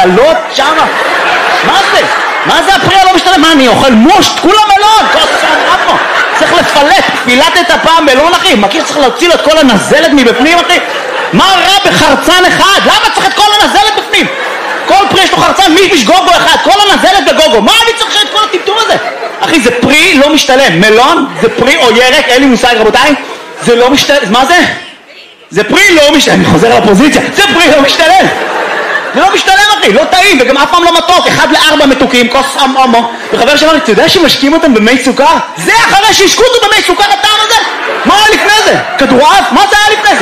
עגלות שמה. מה זה? מה זה הפרי הלא משתלם? מה, אני אוכל מושט? כולה מלון! כוסו, צריך לפלט, פילטת הפעם מלון אחי, מכיר שצריך להוציא לו את כל הנזלת מבפנים אחי? מה רע בחרצן אחד? למה צריך את כל הנזלת בפנים? כל פרי יש לו חרצן, מישמיש גוגו אחד, כל הנזלת בגוגו, מה אני צריך את כל הטמטום הזה? אחי זה פרי לא משתלם, מלון זה פרי או ירק, אין לי מושג רבותיי, זה לא משתלם, מה זה? זה פרי לא משתלם, אני חוזר לאופוזיציה, זה פרי לא משתלם, זה לא משתלם אחי, לא טעים וגם אף פעם לא מתוק, 1-4 מתוקים, כוס אמו, וחבר שאמר לי, אתה יודע שמשקים אותם במי סוכר? זה אחרי שהשקו אותו במי סוכר הטעם הזה? מה היה לפני זה? כדורעף? מה זה היה לפני זה?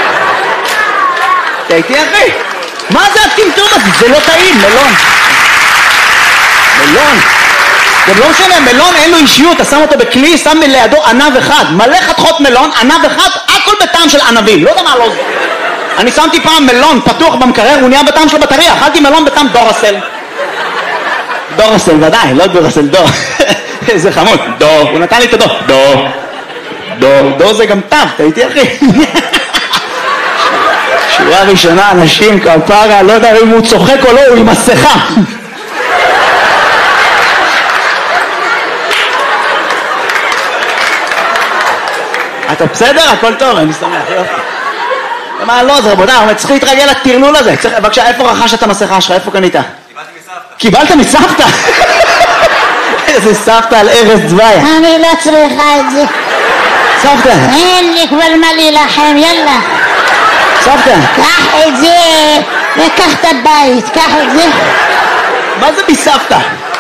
אתה איתי אחי? מה זה הטמטום הזה? זה לא טעים, מלון. מלון. זה לא משנה, מלון אין לו אישיות, אתה שם אותו בכלי, שם לידו ענב אחד, מלא חתכות מלון, ענב אחד, הכל בטעם של ענבים, לא יודע מה לא זה. אני שמתי פעם מלון פתוח במקרר, הוא נהיה בטעם של בטריה, אכלתי מלון בטעם דורסל. דורסל, ודאי, לא דורסל, דור. איזה חמוד, דור, הוא נתן לי את הדור. דור. דור, דור זה גם טב, אתה איתי אחי? שורה ראשונה, אנשים, כפרה, לא יודע אם הוא צוחק או לא, הוא עם מסכה. אתה בסדר? הכל טוב, אני שמח, יופי. מה לא, זה רבותיי, אבל צריך להתרגל לטרלול הזה. בבקשה, איפה רכשת את המסכה שלך? איפה קנית? קיבלת מסבתא? איזה סבתא על ארז צבאי. אני לא צריכה את זה. סבתא. אין לי כבר מה להילחם, יאללה. סבתא. קח את זה וקח את הבית, קח את זה. מה זה מסבתא?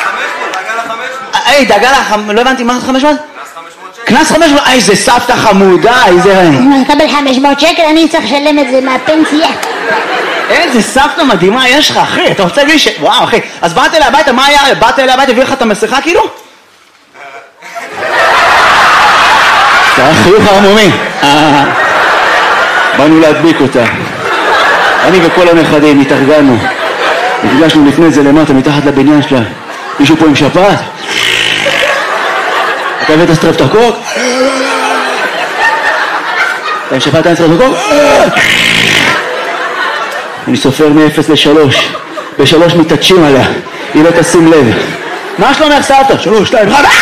היי, דאגה לך, לא הבנתי, מה זה 500? קנס 500, איזה סבתא חמודה, איזה... אם אני אקבל 500 שקל, אני צריך לשלם את זה מהפנסיה. איזה סבתא מדהימה יש לך, אחי, אתה רוצה להגיד ש... וואו, אחי, אז באת אליי הביתה, מה היה? באת אליי הביתה, הביא לך את המסכה כאילו? זה היה חיוך הרמומי. באנו להדביק אותה. אני וכל הנכדים התארגנו. נפגשנו לפני זה למטה, מתחת לבניין שלה. מישהו פה עם שפעת? אתה הבאת סטרפטוקוק? אתה עם שפעת אין סטרפטוקוק? אני סופר מ-0 ל-3. ב-3 מתעטשים עליה. היא לא תשים לב. מה שלומך סבתא? 3, 2, 1.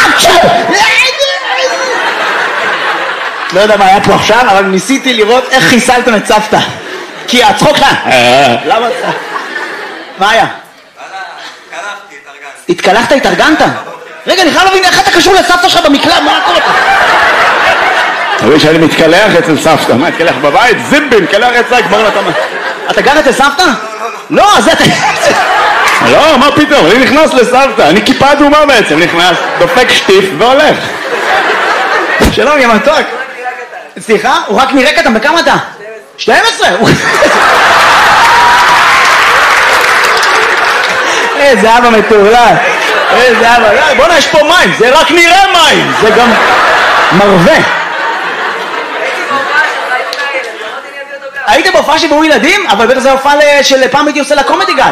לא יודע מה היה פה עכשיו, אבל ניסיתי לראות איך חיסלתם את סבתא. כי הצחוק שלה. למה? מה היה? התקלחתי, התארגנתי. התקלחת, התארגנת? רגע, אני חייב להבין איך אתה קשור לסבתא שלך במקלט, מה קורה פה? תראי שאני מתקלח אצל סבתא, מה, התקלח בבית? זיבי, מתקלח אצלה, כבר נתמה. אתה גר אצל סבתא? לא, אז אתה... לא, מה פתאום, אני נכנס לסבתא, אני כיפה אדומה בעצם, נכנס, דופק שטיף והולך. שלום, יא מתוק. סליחה? הוא רק נראה קטן, בכמה אתה? 12. איזה אבא מטורלל. איזה אבא, בוא'נה, יש פה מים, זה רק נראה מים, זה גם מרווה. היית בהופעה שבאו ילדים? אבל בטח זה הופעה של פעם הייתי עושה לקומדי גל.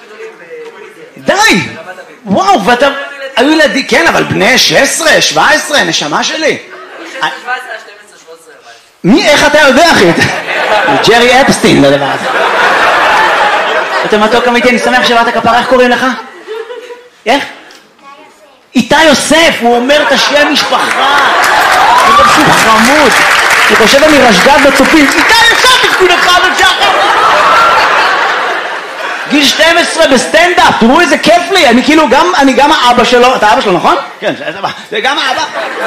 די! וואו, ואתה... היו ילדים, כן, אבל בני 16, 17, נשמה שלי. 17, 12, 13. מי, איך אתה יודע, אחי? ג'רי אפסטין, לדבר הזה. אתה מתוק אמיתי, אני שמח שבאת כפרה, איך קוראים לך? איך? איתי יוסף, הוא אומר את השם משפחה. הוא אומר שהוא חמוד. אני חושב אני רשגת בצופים. איתי יוסף, תפקוד לך בצ'חר. גיל 12 בסטנדאפ, תראו איזה כיף לי. אני כאילו גם, אני גם האבא שלו. אתה האבא שלו, נכון? כן, זה גם האבא.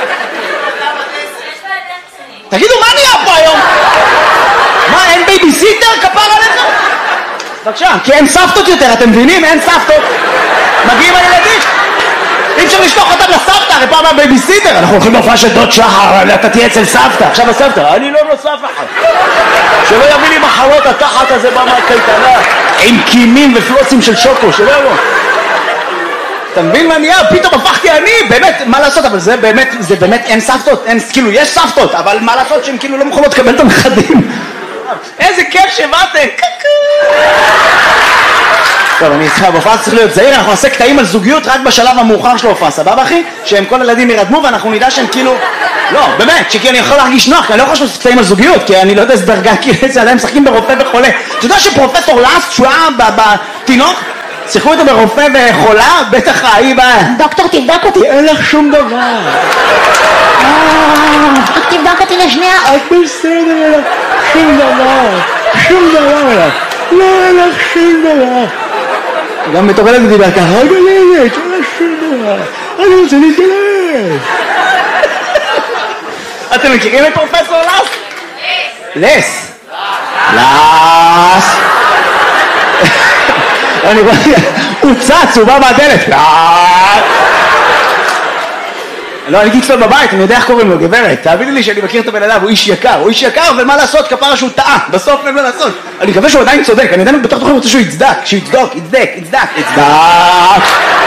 תגידו, מה נהיה פה היום? מה, אין בייביסיטר? כפר עליך? בבקשה, כי אין סבתות יותר, אתם מבינים? אין סבתות. מגיעים הילדים. אי אפשר לשלוח אותם לסבתא, הרי פעם הבייביסיטר. אנחנו הולכים להופעה של דוד שחר, אתה תהיה אצל סבתא. עכשיו הסבתא, אני לא נוסף אחד. שלא יביא לי מחלות התחת הזה מהקייטנה, עם קימים ופלוצים של שוקו, שלא יבוא. אתה מבין מה נהיה? פתאום הפכתי אני, באמת, מה לעשות? אבל זה באמת אין סבתות, כאילו יש סבתות, אבל מה לעשות שהן כאילו לא מוכנות לקבל את הנכדים. איזה כיף שבאתם, קקו. טוב, אני איתך, בהופעה צריך להיות זהיר, אנחנו נעשה קטעים על זוגיות רק בשלב המאוחר של ההופעה, סבבה אחי? שהם כל הילדים ירדמו ואנחנו נדע שהם כאילו... לא, באמת, שכי אני יכול להרגיש נוח, כי אני לא יכול לעשות קטעים על זוגיות, כי אני לא יודע איזה דרגה, כי זה עדיין משחקים ברופא וחולה. אתה יודע שפרופסור לאסט, שהוא היה בתינוק, שיחקו אותו ברופא וחולה, בטח האימא. דוקטור, תבדוק אותי. אין לך שום דבר. רק תבדוק אותי לשנייה. את בסדר, אין לך שום דבר. שום דבר. לא, אין לך שום דבר. גם בתור ילד דיבר ככה, רגע ילד, אין לך שום דבר. אני רוצה להתגלש. אתם מכירים את פרופסור לס? לס. לס. אני רואה, הוא צץ, הוא בא מהדלת. לא, אני גיצלון בבית, אני יודע איך קוראים לו, גברת. תאמיני לי שאני מכיר את הבן אדם, הוא איש יקר. הוא איש יקר, ומה לעשות, כפרה שהוא טעה. בסוף אין מה לעשות. אני מקווה שהוא עדיין צודק. אני עדיין בטח תוכלי רוצה שהוא יצדק. שהוא יצדוק, יצדק, יצדק, יצדק.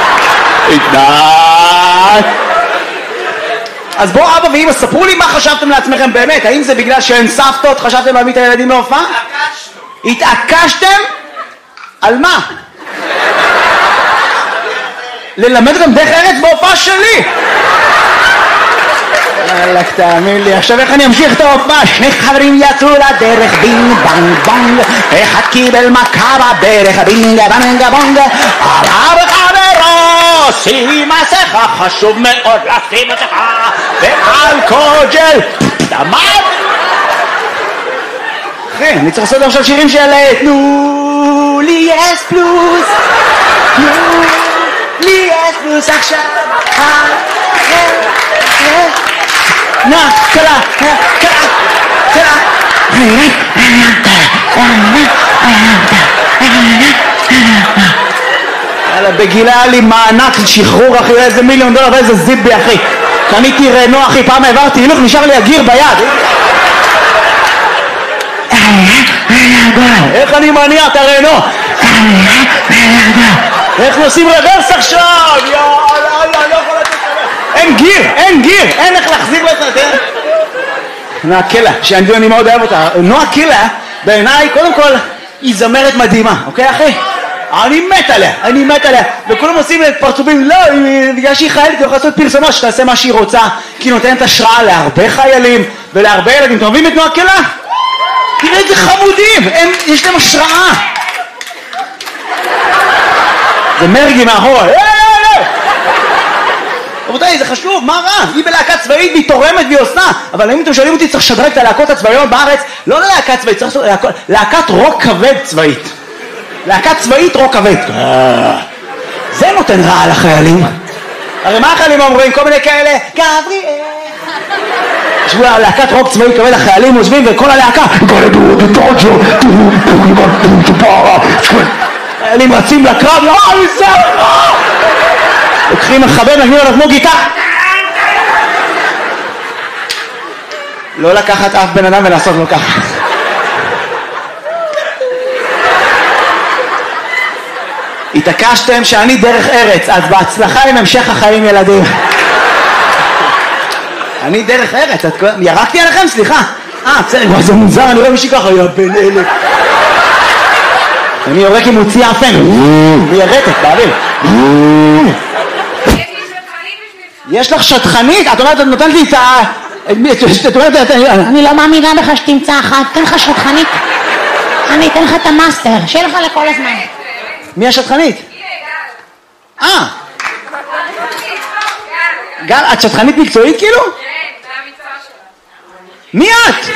יצדק. אז בואו אבא ואמא, ספרו לי מה חשבתם לעצמכם באמת. האם זה בגלל שאין סבתות, חשבתם להביא את הילדים להופעה? התעקשתם? על מה? ללמד גם דרך ארץ בהופעה שלי. אלק, תאמין לי, עכשיו איך אני אמשיך את ההופעה? שני חברים יצאו לדרך, בינג בנג בונג, אחד קיבל מכה בברך, בינג בנג בונג, עליו חברו, שים מסכה, חשוב מאוד לשים מסכה, ואלכוג'ל, דמד. אחי, אני צריך לעשות עכשיו שירים של תנו לי אס פלוס, תנו לי אס פלוס עכשיו, נה, קלה, קלה, קלה. יאללה, בגילה היה לי מענק שחרור אחי, איזה $1,000,000 ואיזה זיבי אחי. קניתי רנו אחי, פעם העברתי הילוך, נשאר לי הגיר ביד. איך אני מניע את הרנו? איך נוסעים רוורס עכשיו? יאללה, לא יכול לתת רוורס. אין גיר, אין גיר, אין איך להחזיר לצד. נועה קילה, שאני מאוד אוהב אותה. נועה קילה, בעיניי, קודם כל, היא זמרת מדהימה, אוקיי אחי? אני מת עליה, אני מת עליה. וכולם עושים פרצופים, לא, בגלל שהיא חיילת, היא יכולה לעשות פרסומות שתעשה מה שהיא רוצה, כי היא נותנת השראה להרבה חיילים ולהרבה ילדים. אתם אוהבים את נועה קילה? תראה איזה חמודים, יש להם השראה. זה מרגי מאחורה. רבותיי, זה חשוב, מה רע? היא בלהקה צבאית והיא תורמת והיא עושה. אבל אם אתם שואלים אותי, צריך לשדרג את הלהקות הצבאיות בארץ, לא ללהקה צבאית, צריך להקת רוק כבד צבאית. להקה צבאית רוק כבד. זה נותן רע לחיילים. הרי מה החיילים אומרים? כל מיני כאלה, גבריאל. ישבו להקת רוק צבאי כבד, החיילים עוזבים וכל הלהקה חיילים רצים לקרב, לא, זה לוקחים מחבר, נגנים עליו כמו גיטה. לא לקחת אף בן אדם ולעשות לו ככה. התעקשתם שאני דרך ארץ, אז בהצלחה עם המשך החיים ילדים. אני דרך ארץ, ירקתי עליכם? סליחה. בסדר, זה מוזר, אני רואה מישהי ככה, יא בן אלה. אני יורק עם מוציא אפן, וירקת, באוויר. יש לך שטחנית? את אומרת, את נותנת לי את ה... אני לא מאמינה לך שתמצא אחת, תן לך שטחנית. אני אתן לך את המאסטר, שיהיה לך לכל הזמן. מי השטחנית? גל, את שטחנית מקצועית כאילו? כן, זה המקצוע שלה. מי את?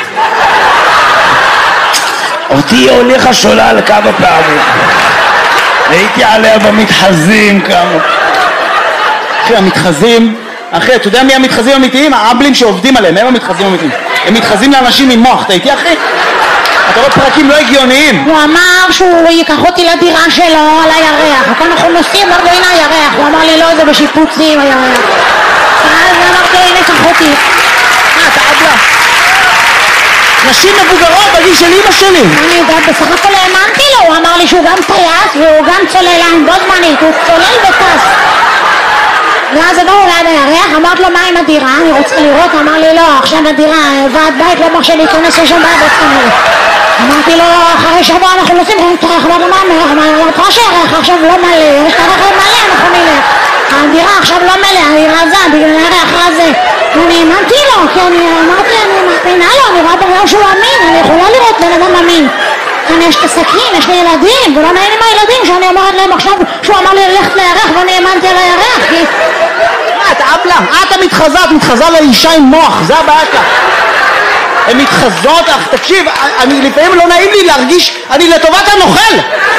אותי הוליכה שולל כמה פעמים. הייתי עליה במתחזים כמה. אחי, המתחזים, אחי, אתה יודע מי המתחזים האמיתיים? האבלים שעובדים עליהם, הם המתחזים האמיתיים. הם מתחזים לאנשים עם מוח, אתה איתי אחי? אתה רואה פרקים לא הגיוניים. הוא אמר שהוא ייקח אותי לדירה שלו על הירח, וכאן אנחנו נוסעים, אמרתי הנה הירח, הוא אמר לי לא, זה בשיפוצים הירח. אז אמרתי הנה קח אותי. אתה אבלה. נשים מבוגרות בגיל של אמא שלי. אני יודעת, בסך הכל האמנתי לו, הוא אמר לי שהוא גם טייס והוא גם צוללן, בו זמנית, הוא צולל וטס. ואז הגענו ליד הירח, אמרת לו מה עם הדירה, אני רוצה לראות, אמר לי לא, עכשיו הדירה, ועד בית לא מרשה להיכנס, יש שם בעיה בצמאל. אמרתי לו, אחרי שבוע אנחנו נוסעים, אמרנו מה, אמרת שהירח עכשיו לא מלא, יש את הרכב מלא, אנחנו נלך. הדירה עכשיו לא מלא, אני רזה, בגלל הירח הזה. אני האמנתי לו, כי אני אמרתי, אני מאמינה לו, אני רואה בגלל שהוא אמין, אני יכולה לראות בן אדם אמין. כאן יש את הסכין, יש לי ילדים, ולא נעים עם הילדים שאני אומרת להם עכשיו שהוא אמר לי ללכת לירח ואני האמנתי על הירח, כי... את אבלה, את מתחזה לאישה עם מוח, זה הבעיה שלך. הן מתחזות, אך תקשיב, לפעמים לא נעים לי להרגיש, אני לטובת הנוכל.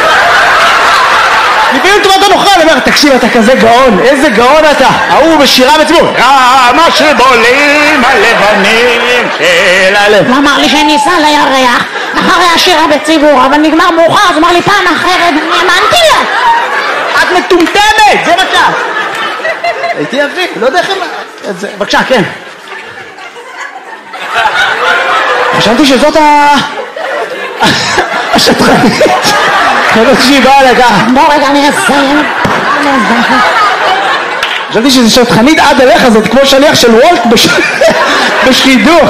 לפעמים לטובת הנוכל, אני אומר, תקשיב, אתה כזה גאון, איזה גאון אתה. ההוא בשירה בציבור, מה שבולים הלבנים של הלב. הוא אמר לי שאני אסע לירח אחרי השירה בציבור, אבל נגמר מאוחר, אז אמר לי פעם אחרת, אני האמנתי לה. את מטומטמת, זה מה שאת. הייתי יפה, לא יודע איך... בבקשה, כן. חשבתי שזאת השטחנית. חשבתי שהיא באה לכך. בוא רגע, אני אסיים. חשבתי שזו שטחנית עד אליך, זאת כמו שליח של וולט בשידוך.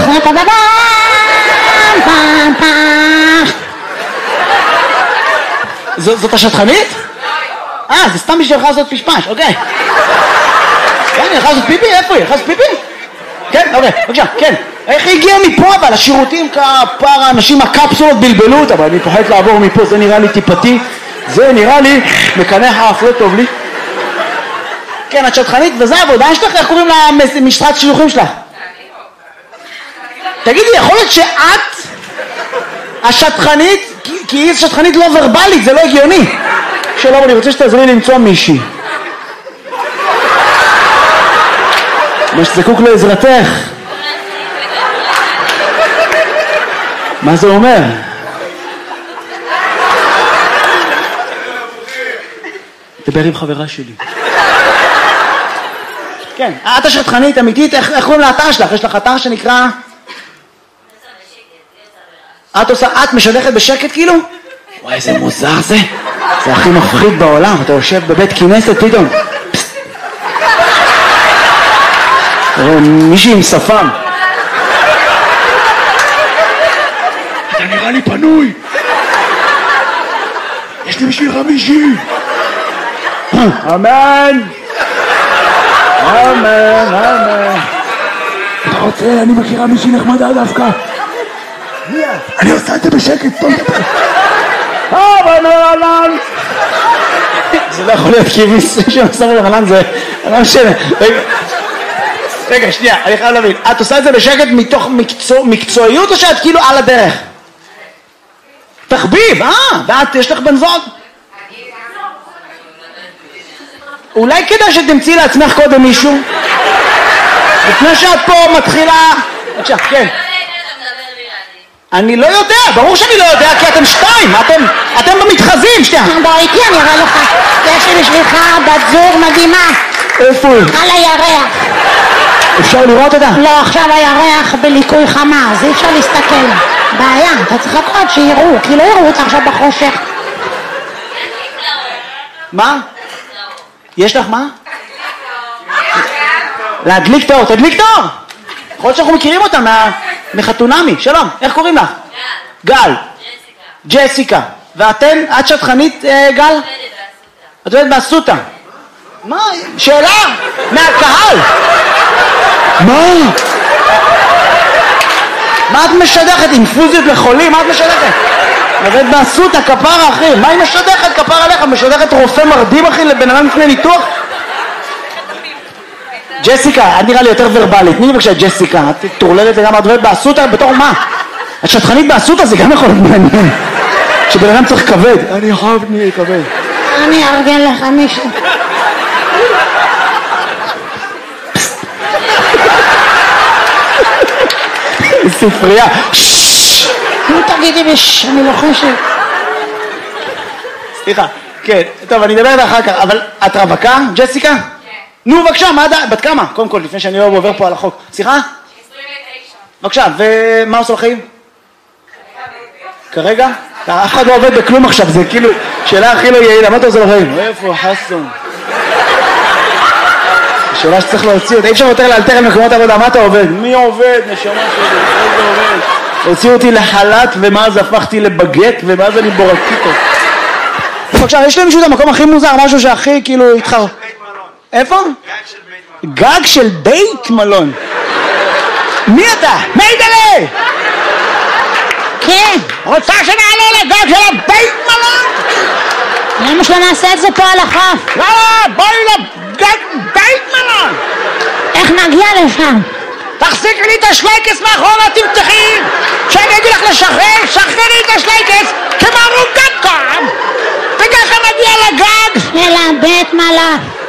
זאת השטחנית? זה סתם בשביל לך לעשות פשפש, אוקיי. כן, היא הלכה לעשות פיפי? איפה היא? הלכה לעשות פיפי? כן, אוקיי, בבקשה, כן. איך היא הגיעה מפה אבל? השירותים כפר האנשים הקפסולות בלבלו אותה, אבל אני פוחד לעבור מפה, זה נראה לי טיפתי, זה נראה לי מקנח האף, לא טוב לי. כן, את שטחנית, וזה העבודה שלך? איך קוראים למשרת שילוחים שלך? תגידי, יכול להיות שאת השטחנית, כי היא שטחנית לא ורבלית, זה לא הגיוני. שלום, אני רוצה שתעזרי לי למצוא מישהי. מה שזקוק לעזרתך. מה זה אומר? דבר עם חברה שלי. כן, את השטחנית אמיתית, איך קוראים לאתר שלך? יש לך אתר שנקרא... את משדכת בשקט כאילו? וואי, איזה מוזר זה. זה הכי מפחיד בעולם. אתה יושב בבית כנסת פתאום. מישהי עם שפם. אתה נראה לי פנוי. יש לי בשבילך מישהי. אמן. אמן, אמן. אתה רוצה? אני מכירה מישהי נחמדה דווקא. אני עושה את זה בשקט. רנן. זה לא יכול להיות כי מישהו שעושה רנן זה... לא משנה. רגע, שנייה, אני חייב להבין. את עושה את זה בשקט מתוך מקצועיות או שאת כאילו על הדרך? תחביב, ואת יש לך בן זוג? אולי כדאי שתמצאי לעצמך קודם מישהו? לפני שאת פה מתחילה... בבקשה, כן. אני לא יודע, ברור שאני לא יודע, כי אתם שתיים, אתם במתחזים, שנייה. בוא איתי, אני אראה לך. יש לי בשבילך בת זוג מדהימה. איפה היא? על הירח. אפשר לראות אותה? לא, עכשיו הירח בליקוי חמה, אז אי אפשר להסתכל. בעיה, אתה צריך לקרוא שיראו, כי לא יראו אותה עכשיו בחושך. מה? יש לך מה? להדליק תאור, תדליק תאור! יכול להיות שאנחנו מכירים אותה מחתונמי. שלום, איך קוראים לך? גל. ג'סיקה. ואתן, את שטחנית גל? את עובדת באסותא. מה? שאלה? מהקהל. מה? מה את משדכת? אינפוזיות לחולים? מה את משדכת? עובדת באסותא, כפרה אחי. מה היא משדכת? כפרה עליך. משדכת רופא מרדים אחי לבן אדם לפני ניתוח? ג'סיקה, את נראה לי יותר ורבלית. תני לי בבקשה ג'סיקה. את תורללת לגמרי, את עובדת באסותא בתור מה? את שטחנית באסותא זה גם יכול להיות מעניין. שבן אדם צריך כבד. אני חייב נהיה כבד. אני ארגן לך מישהו. ספרייה. נו תגידי ביש, אני לוחשת. סליחה, כן, טוב אני אדבר אחר כך, אבל את רווקה, ג'סיקה? כן. נו בבקשה, בת כמה? קודם כל, לפני שאני לא עובר פה על החוק. סליחה? 29. בבקשה, ומה עושה לחיים? כרגע? אף אחד לא עובד בכלום עכשיו, זה כאילו שאלה הכי לא יעילה, מה אתה עושה לחיים? איפה חסון? שאלה שצריך להוציא אותה, אי אפשר יותר לאלתר על מקומות עבודה, מה אתה עובד? מי עובד? נשמה שלי, איזה עובד? הוציאו אותי לחל"ת ומאז הפכתי לבגט ומאז אני בורקיטו. בבקשה, יש לי מישהו את המקום הכי מוזר, משהו שהכי כאילו התחר... איפה? גג של בית מלון. מי אתה? מיידלה! כן. רוצה שנעלה לגג של הבית מלון? למה שלא נעשה את זה פה על החוף? לא, בואי לגג בית מלון. איך נגיע לשם? תחזיקי לי את השלייקס מאחורה, תמתחי. כשאני אגיד לך לשחרר, שחררי את השלייקס כמו ערוגת קרב. וככה נגיע לגג של הבית מלון.